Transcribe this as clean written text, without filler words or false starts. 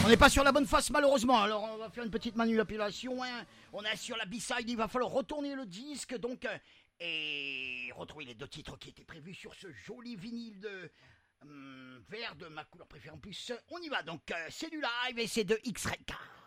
On n'est pas sur la bonne face malheureusement, alors on va faire une petite manipulation. Hein. On est sur la B-side, il va falloir retourner le disque donc et retrouver les deux titres qui étaient prévus sur ce joli vinyle de vert de ma couleur préférée en plus. On y va donc, c'est du live et c'est de X-Ray.